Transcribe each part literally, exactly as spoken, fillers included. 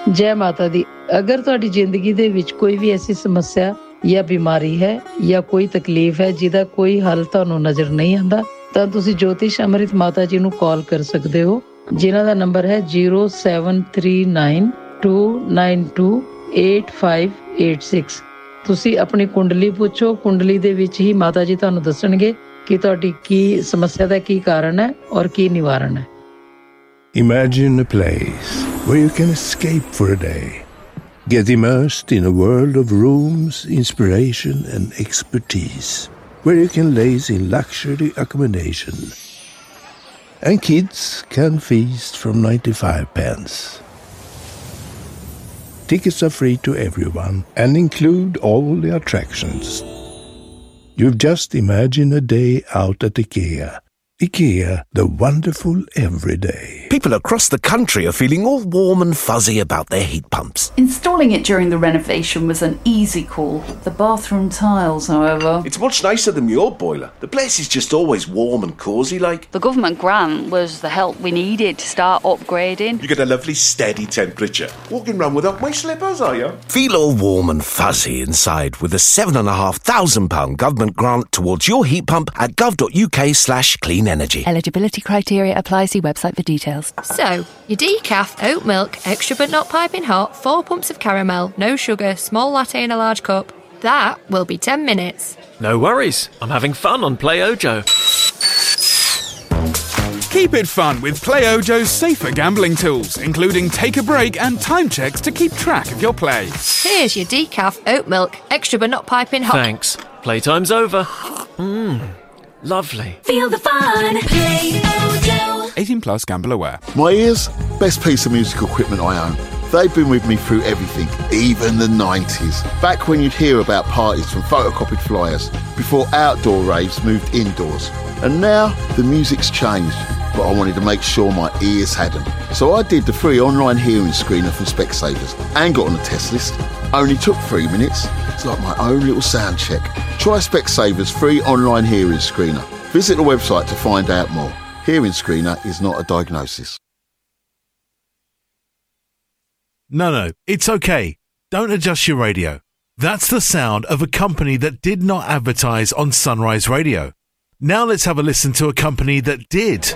ਜੈ ਮਾਤਾ ਦੀ। ਅਗਰ ਤੁਹਾਡੀ ਜ਼ਿੰਦਗੀ ਦੇ ਵਿੱਚ ਕੋਈ ਵੀ ਐਸੀ ਸਮੱਸਿਆ ਜਾਂ ਬਿਮਾਰੀ ਹੈ ਜਾਂ ਕੋਈ ਤਕਲੀਫ ਹੈ ਜਿਹਦਾ ਕੋਈ ਹੱਲ ਤੁਹਾਨੂੰ ਨਜ਼ਰ ਨਹੀਂ ਆਉਂਦਾ, ਤਾਂ ਤੁਸੀਂ ਜੋਤਿਸ਼ ਅੰਮ੍ਰਿਤ ਮਾਤਾ ਜੀ ਨੂੰ ਕਾਲ ਕਰ ਸਕਦੇ ਹੋ, ਜਿਨ੍ਹਾਂ ਦਾ ਨੰਬਰ ਹੈ zero seven three nine to nine to eight five eight six. ਤੁਸੀਂ ਆਪਣੀ ਕੁੰਡਲੀ ਪੁੱਛੋ, ਕੁੰਡਲੀ ਦੇ ਵਿੱਚ ਹੀ ਮਾਤਾ ਜੀ ਤੁਹਾਨੂੰ ਦੱਸਣਗੇ ਕਿ ਤੁਹਾਡੀ ਕੀ ਸਮੱਸਿਆ ਦਾ ਕੀ ਕਾਰਨ ਹੈ ਔਰ ਕੀ ਨਿਵਾਰਨ ਹੈ। Imagine a place where you can escape for a day. Get immersed in a world of rooms, inspiration and expertise. Where you can laze in luxury accommodation. And kids can feast from ninety-five pence. Tickets are free to everyone and include all the attractions. You've just imagined a day out at IKEA. IKEA, the wonderful everyday. People across the country are feeling all warm and fuzzy about their heat pumps. Installing it during the renovation was an easy call. The bathroom tiles, however... It's much nicer than your boiler. The place is just always warm and cosy like. The government grant was the help we needed to start upgrading. You get a lovely steady temperature. Walking around without my slippers, are you? Feel all warm and fuzzy inside with a seven and a half thousand pound government grant towards your heat pump at gov.uk slash clean energy. Eligibility criteria apply. See website for details. So, your decaf, oat milk, extra but not piping hot, four pumps of caramel, no sugar, small latte in a large cup. That will be ten minutes. No worries. I'm having fun on Play Ojo. Keep it fun with Play Ojo's safer gambling tools, including take a break and time checks to keep track of your play. Here's your decaf, oat milk, extra but not piping hot. Thanks. Playtime's over. Mmm. Lovely. Feel the fun. Play Ojo. eighteen plus, gamble aware. My ears, best piece of musical equipment I own. They've been with me through everything, even the nineties. Back when you'd hear about parties from photocopied flyers, before outdoor raves moved indoors. And now, the music's changed, but I wanted to make sure my ears had them. So I did the free online hearing screener from Specsavers and got on the test list. Only took three minutes. It's like my own little sound check. Try Specsavers free online hearing screener. Visit the website to find out more. Hearing screener is not a diagnosis. No, no, it's okay. Don't adjust your radio. That's the sound of a company that did not advertise on Sunrise Radio. Now let's have a listen to a company that did.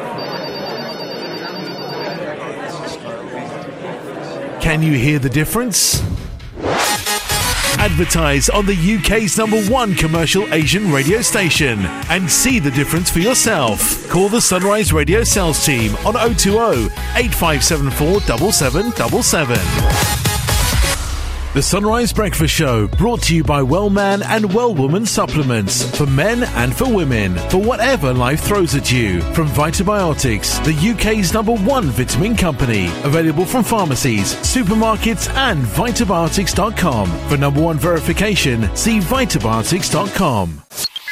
Can you hear the difference? Advertise on the U K's number one commercial Asian radio station and see the difference for yourself. Call the Sunrise Radio sales team on oh two oh, eight five seven four, seven seven seven seven. The Sunrise Breakfast Show, brought to you by Wellman and Wellwoman supplements for men and for women, for whatever life throws at you. From Vitabiotics, the U K's number one vitamin company, available from pharmacies, supermarkets and vitabiotics dot com. For number one verification, see vitabiotics dot com.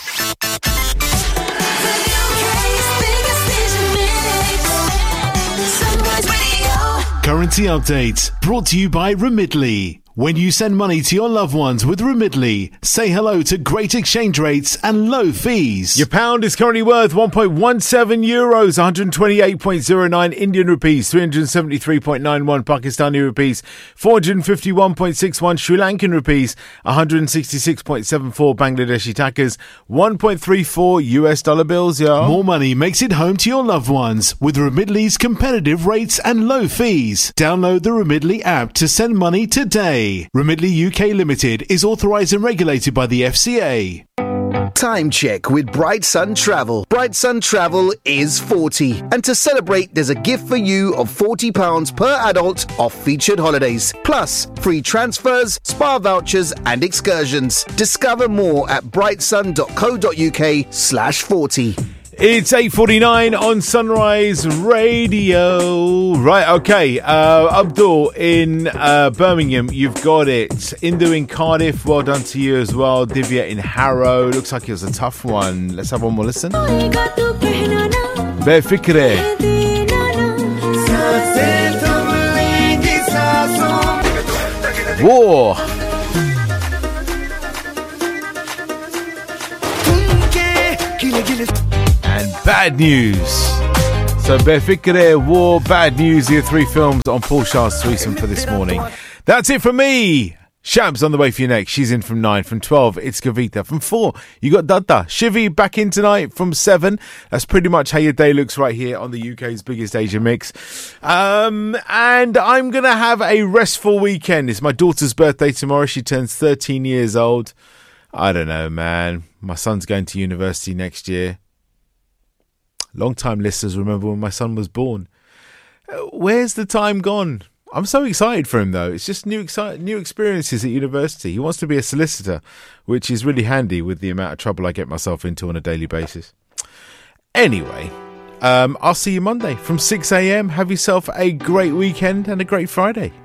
Currency update, brought to you by Remitly. When you send money to your loved ones with Remitly, say hello to great exchange rates and low fees. Your pound is currently worth one point one seven euros, one hundred twenty-eight point zero nine Indian rupees, three hundred seventy-three point nine one Pakistani rupees, four hundred fifty-one point six one Sri Lankan rupees, one hundred sixty-six point seven four Bangladeshi takas, one point three four U S dollar bills, yeah. More money makes it home to your loved ones with Remitly's competitive rates and low fees. Download the Remitly app to send money today. Remitly U K Limited is authorised and regulated by the F C A. Time check with Bright Sun Travel. Bright Sun Travel is forty. And to celebrate, there's a gift for you of forty pounds per adult off featured holidays. Plus, free transfers, spa vouchers and excursions. Discover more at brightsun.co.uk slash 40. It's eight forty-nine on Sunrise Radio. Right, okay. Uh, Abdul in uh, Birmingham, you've got it. Indu in Cardiff, well done to you as well. Divya in Harrow, looks like it was a tough one. Let's have one more listen. Befikre. War. And bad news. So Befikre, War, Bad News, the three films on Paul Shah's threesome for this morning. That's it for me. Shabs on the way for you next. She's in from nine. From twelve, it's Kavita. From four, you got Dada. Shivi back in tonight from seven. That's pretty much how your day looks right here on the U K's biggest Asian mix. Um, and I'm going to have a restful weekend. It's my daughter's birthday tomorrow. She turns thirteen years old. I don't know, man. My son's going to university next year. Long-time listeners remember when my son was born. Where's the time gone? I'm so excited for him, though. It's just new exci- new experiences at university. He wants to be a solicitor, which is really handy with the amount of trouble I get myself into on a daily basis. Anyway, um, I'll see you Monday from six a.m. Have yourself a great weekend and a great Friday.